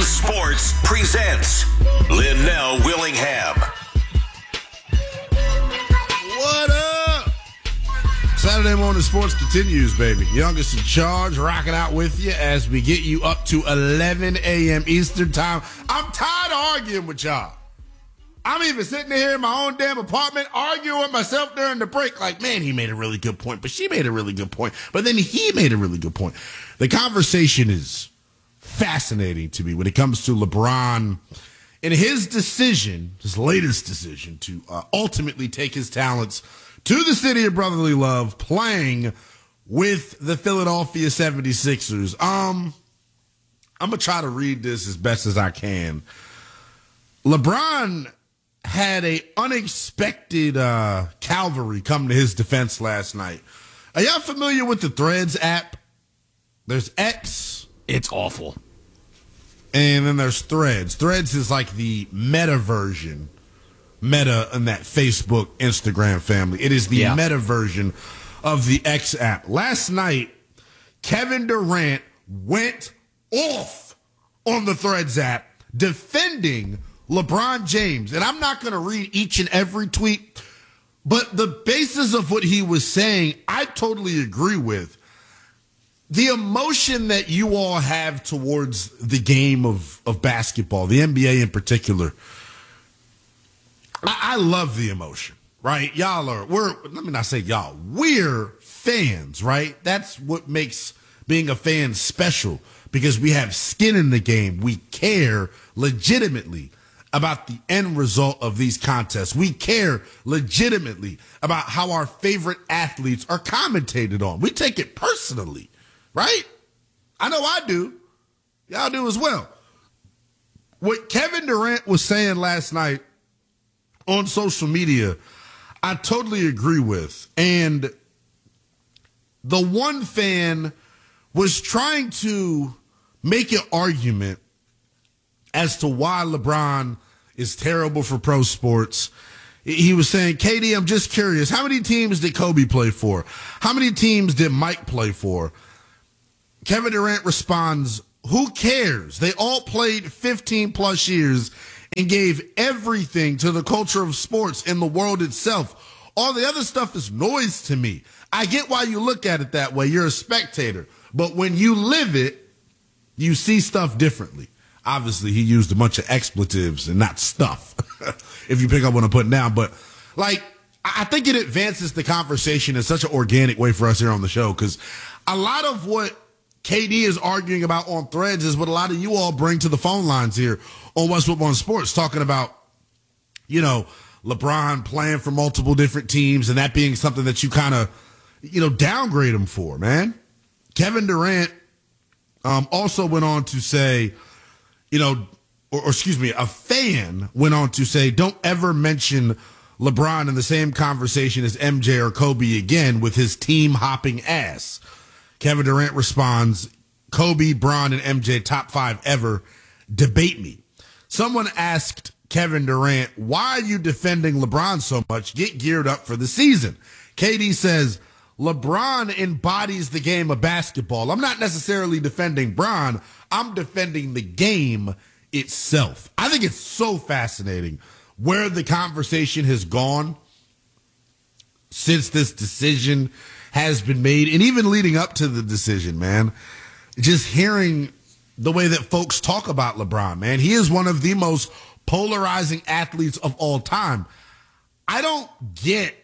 Sports presents Linnell Willingham. What up? Saturday Morning Sports continues, baby. Youngest in charge, rocking out with you as we get you up to 11 a.m. Eastern time. I'm tired of arguing with y'all. I'm even sitting here in my own damn apartment arguing with myself during the break. Like, man, he made a really good point, but she made a really good point. But then he made a really good point. The conversation is fascinating to me when it comes to LeBron and his decision, his latest decision, to ultimately take his talents to the city of brotherly love, playing with the Philadelphia 76ers. I'm going to try to read this as best as I can. LeBron had a unexpected cavalry come to his defense last night. Are y'all familiar with the Threads app? There's X. It's awful. And then there's Threads. Threads is like the meta version. Meta in that Facebook, Instagram family. It is the meta version of the X app. Last night, Kevin Durant went off on the Threads app defending LeBron James. And I'm not going to read each and every tweet, but the basis of what he was saying, I totally agree with. The emotion that you all have towards the game of basketball, the NBA in particular, I love the emotion, right? Let me not say y'all, we're fans, right? That's what makes being a fan special, because we have skin in the game. We care legitimately about the end result of these contests. We care legitimately about how our favorite athletes are commentated on. We take it personally, right? I know I do. Y'all do as well. What Kevin Durant was saying last night on social media, I totally agree with. And the one fan was trying to make an argument as to why LeBron is terrible for pro sports. He was saying, KD, I'm just curious, how many teams did Kobe play for? How many teams did Mike play for? Kevin Durant responds, who cares? They all played 15 plus years and gave everything to the culture of sports and the world itself. All the other stuff is noise to me. I get why you look at it that way. You're a spectator. But when you live it, you see stuff differently. Obviously, he used a bunch of expletives and not stuff, if you pick up what I'm putting down. But, I think it advances the conversation in such an organic way for us here on the show, because a lot of what KD is arguing about on Threads is what a lot of you all bring to the phone lines here on West Football Sports, talking about, LeBron playing for multiple different teams and that being something that you kind of, downgrade him for, man. Kevin Durant also went on to say, a fan went on to say, don't ever mention LeBron in the same conversation as MJ or Kobe again with his team hopping ass. Kevin Durant responds, Kobe, Bron, and MJ top 5 ever. Debate me. Someone asked Kevin Durant, why are you defending LeBron so much? Get geared up for the season. KD says, LeBron embodies the game of basketball. I'm not necessarily defending Bron. I'm defending the game itself. I think it's so fascinating where the conversation has gone since this decision has been made, and even leading up to the decision, man. Just hearing the way that folks talk about LeBron, man. He is one of the most polarizing athletes of all time. I don't get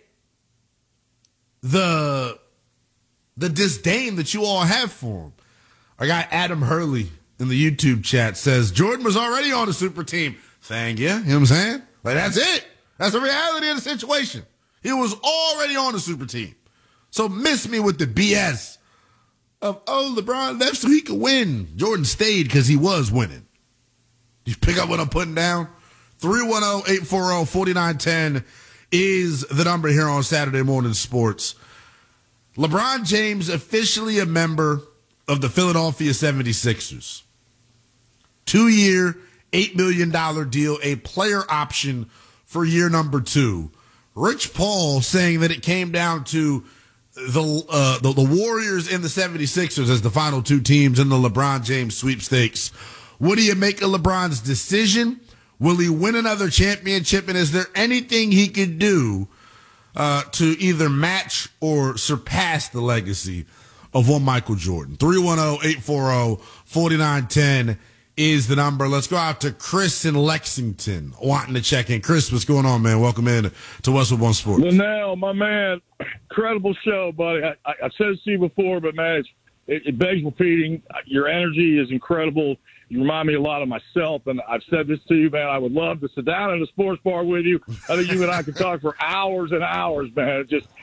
the disdain that you all have for him. Our guy Adam Hurley in the YouTube chat says, Jordan was already on the super team. Thank you. You know what I'm saying? That's it. That's the reality of the situation. He was already on the super team. So miss me with the BS of, LeBron left so he could win. Jordan stayed because he was winning. You pick up what I'm putting down? 310-840-4910 is the number here on Saturday Morning Sports. LeBron James officially a member of the Philadelphia 76ers. 2-year, $8 million deal, a player option for year number 2. Rich Paul saying that it came down to the Warriors and the 76ers as the final 2 teams in the LeBron James sweepstakes What do you make of LeBron's decision? Will he win another championship? And is there anything he could do to either match or surpass the legacy of one Michael Jordan? 310-840-4910 is the number. Let's go out to Chris in Lexington wanting to check in. Chris, what's going on, man? Welcome in to Westwood One Sports. Linnell, my man, incredible show, buddy. I've said this to you before, but, man, it begs repeating. Your energy is incredible. You remind me a lot of myself, and I've said this to you, man. I would love to sit down in a sports bar with you. I think you and I could talk for hours and hours, man.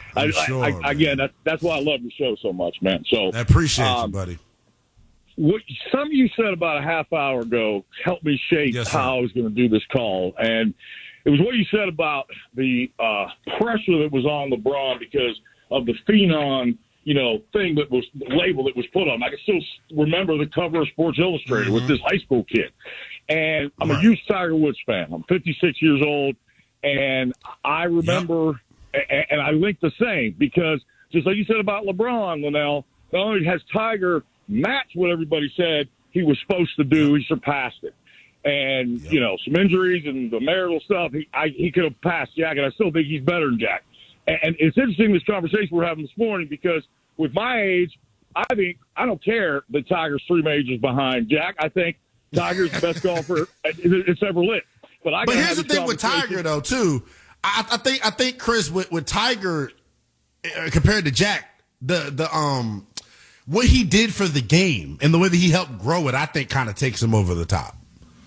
Again, that's why I love your show so much, man. So I appreciate you, buddy. What some of you said about a half hour ago helped me shape how I was going to do this call, and it was what you said about the pressure that was on LeBron because of the phenom, thing that was the label that was put on. I can still remember the cover of Sports Illustrated with this high school kid. And I'm a huge Tiger Woods fan. I'm 56 years old, and I remember, and I link the same because just like you said about LeBron, Linnell, not only has Tiger matched what everybody said he was supposed to do, he surpassed it. And, some injuries and the marital stuff, he could have passed Jack, and I still think he's better than Jack. And it's interesting, this conversation we're having this morning, because with my age, I don't care that Tiger's 3 majors behind Jack. I think Tiger's the best golfer it's ever lived. But here's the thing with Tiger, though, too. I think Chris, with Tiger compared to Jack, the what he did for the game and the way that he helped grow it, I think kind of takes him over the top.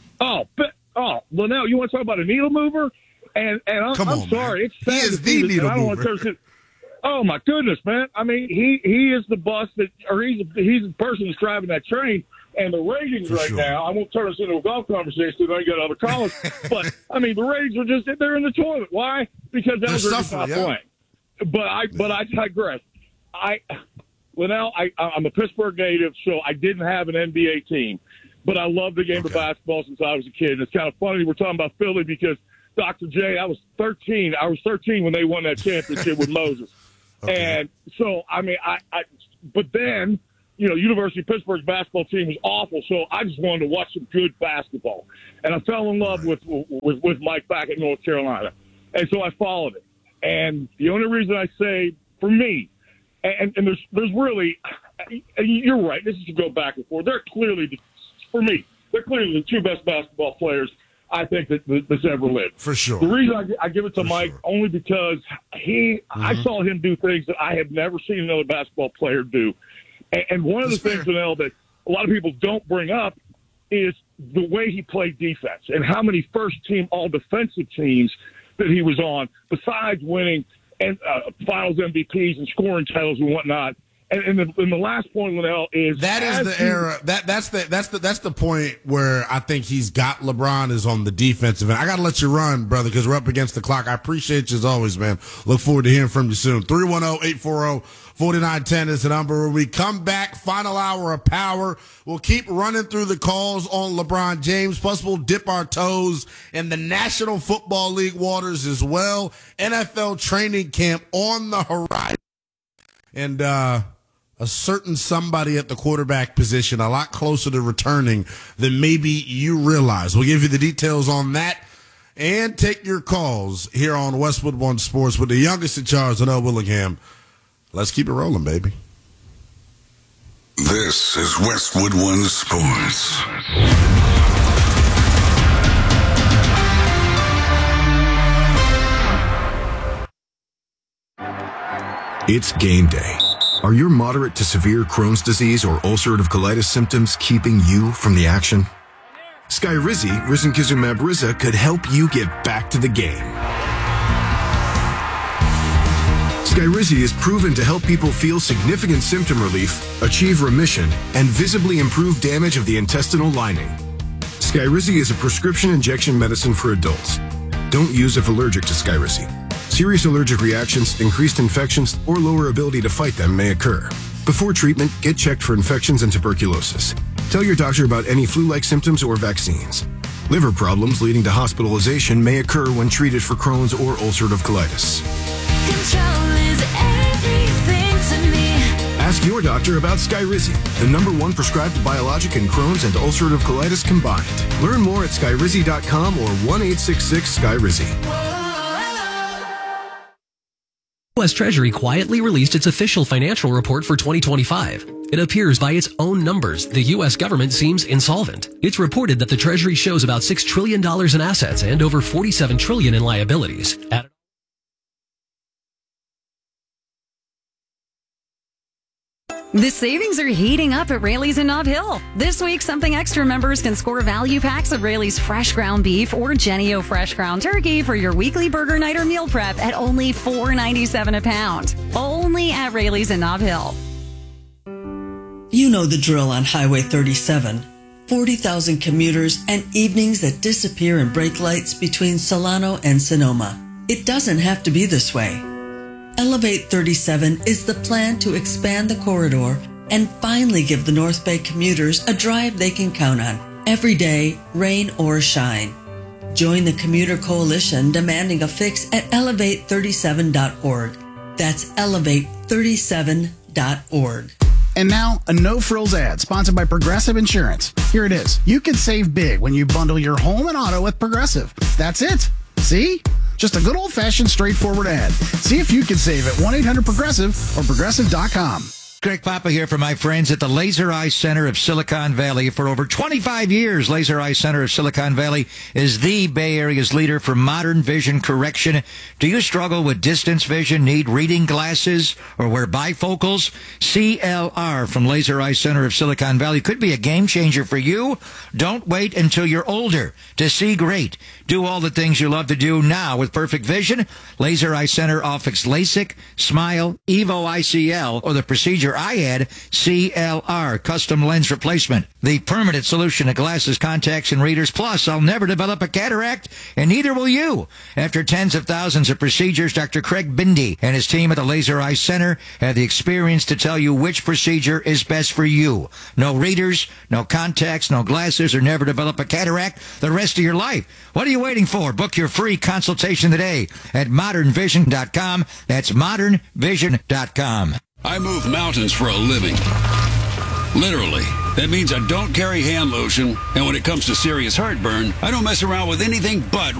Linnell, you want to talk about a needle mover? And I'm sorry, man. It's sad. He is the needle mover. Oh my goodness, man! I mean, he is the bus he's the person that's driving that train. And the ratings now, I won't turn this into a golf conversation because I got other callers. But I mean, the ratings are they're in the toilet. Why? Because Ellsworth not playing. But I digress. Linnell, I'm a Pittsburgh native, so I didn't have an NBA team, but I loved the game of basketball since I was a kid. And it's kind of funny we're talking about Philly because Dr. J, I was 13. I was 13 when they won that championship with Moses. And so, I mean, but then, University of Pittsburgh's basketball team was awful, so I just wanted to watch some good basketball. And I fell in love with Mike back at North Carolina. And so I followed it. And the only reason I say, for me, and there's really, you're right, this is to go back and forth. They're clearly the 2 best basketball players I think that's ever lived. For sure. The reason I give it to Mike only because I saw him do things that I have never seen another basketball player do. And one of the things, Linnell, that a lot of people don't bring up is the way he played defense and how many first-team all-defensive teams that he was on, besides winning and finals MVPs and scoring titles and whatnot. And the last point, Linnell, is that is the era. That's the point where I think he's got LeBron is on the defensive end. I got to let you run, brother, because we're up against the clock. I appreciate you as always, man. Look forward to hearing from you soon. 310-840-4910 is the number. When we come back, final hour of power. We'll keep running through the calls on LeBron James. Plus, we'll dip our toes in the National Football League waters as well. NFL training camp on the horizon. And a certain somebody at the quarterback position a lot closer to returning than maybe you realize. We'll give you the details on that and take your calls here on Westwood One Sports with the youngest in charge, Linnell Willingham. Let's keep it rolling, baby. This is Westwood One Sports. It's game day. Are your moderate to severe Crohn's disease or ulcerative colitis symptoms keeping you from the action? Skyrizi, risankizumab Riza, could help you get back to the game. Skyrizi is proven to help people feel significant symptom relief, achieve remission, and visibly improve damage of the intestinal lining. Skyrizi is a prescription injection medicine for adults. Don't use if allergic to Skyrizi. Serious allergic reactions, increased infections, or lower ability to fight them may occur. Before treatment, get checked for infections and tuberculosis. Tell your doctor about any flu-like symptoms or vaccines. Liver problems leading to hospitalization may occur when treated for Crohn's or ulcerative colitis. Control is everything to me. Ask your doctor about Skyrizi, the #1 prescribed biologic in Crohn's and ulcerative colitis combined. Learn more at skyrizi.com or 1-866-SKYRIZI. U.S. Treasury quietly released its official financial report for 2025. It appears by its own numbers, the U.S. government seems insolvent. It's reported that the Treasury shows about $6 trillion in assets and over $47 trillion in liabilities. The savings are heating up at Raley's in Nob Hill. This week, Something Extra members can score value packs of Raley's fresh ground beef or Jennie-O fresh ground turkey for your weekly burger night or meal prep at only $4.97 a pound. Only at Raley's in Nob Hill. You know the drill on Highway 37. 40,000 commuters and evenings that disappear in brake lights between Solano and Sonoma. It doesn't have to be this way. Elevate 37 is the plan to expand the corridor and finally give the North Bay commuters a drive they can count on every day, rain or shine. Join the Commuter Coalition demanding a fix at elevate37.org. That's elevate37.org. And now, a no-frills ad sponsored by Progressive Insurance. Here it is. You can save big when you bundle your home and auto with Progressive. That's it. See? Just a good old-fashioned straightforward ad. See if you can save at 1-800-PROGRESSIVE or Progressive.com. Greg Papa here for my friends at the Laser Eye Center of Silicon Valley. For over 25 years, Laser Eye Center of Silicon Valley is the Bay Area's leader for modern vision correction. Do you struggle with distance vision, need reading glasses, or wear bifocals? CLR from Laser Eye Center of Silicon Valley could be a game changer for you. Don't wait until you're older to see great. Do all the things you love to do now with perfect vision. Laser Eye Center offers LASIK, Smile, Evo ICL, or the procedure I had, CLR, custom lens replacement. The permanent solution to glasses, contacts, and readers. Plus, I'll never develop a cataract, and neither will you. After tens of thousands of procedures, Dr. Craig Bindi and his team at the Laser Eye Center have the experience to tell you which procedure is best for you. No readers, no contacts, no glasses, or never develop a cataract the rest of your life. What are you waiting for? Book your free consultation today at modernvision.com. That's modernvision.com. I move mountains for a living. Literally. That means I don't carry hand lotion, and when it comes to serious heartburn, I don't mess around with anything but